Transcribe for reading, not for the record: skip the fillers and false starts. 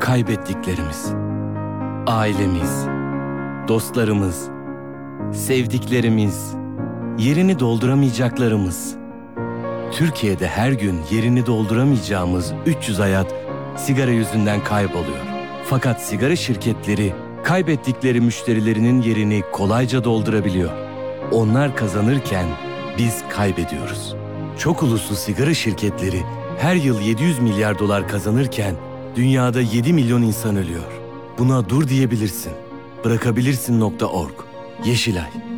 Kaybettiklerimiz, ailemiz, dostlarımız, sevdiklerimiz, yerini dolduramayacaklarımız. Türkiye'de her gün yerini dolduramayacağımız 300 hayat sigara yüzünden kayboluyor. Fakat sigara şirketleri kaybettikleri müşterilerinin yerini kolayca doldurabiliyor. Onlar kazanırken biz kaybediyoruz. Çok uluslu sigara şirketleri her yıl 700 milyar dolar kazanırken dünyada 7 milyon insan ölüyor. Buna dur diyebilirsin. Bırakabilirsin.org. Yeşilay.